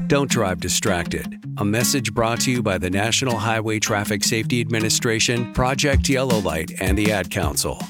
Don't drive distracted. A message brought to you by the National Highway Traffic Safety Administration, Project Yellow Light, and the Ad Council.